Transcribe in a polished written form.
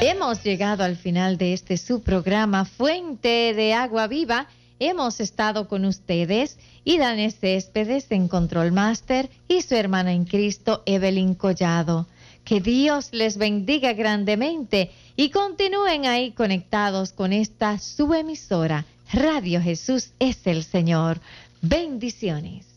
Hemos llegado al final de este su programa Fuente de Agua Viva. Hemos estado con ustedes, Idanes Céspedes en Control Master y su hermana en Cristo, Evelyn Collado. Que Dios les bendiga grandemente y continúen ahí conectados con esta su emisora. Radio Jesús es el Señor. Bendiciones.